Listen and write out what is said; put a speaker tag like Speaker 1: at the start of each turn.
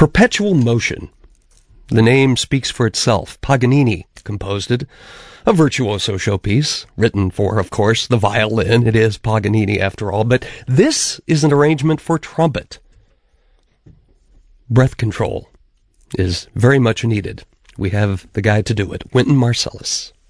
Speaker 1: Perpetual Motion. The name speaks for itself. Paganini composed it. A virtuoso showpiece, written for, of course, the violin. It is Paganini, after all. But this is an arrangement for trumpet. Breath control is very much needed. We have the guy to do it, Wynton Marsalis.